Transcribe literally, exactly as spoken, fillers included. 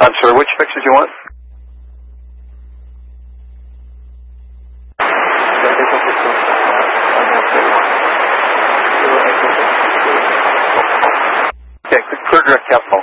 I'm sorry, which fixes you want? Okay, clear direct capital.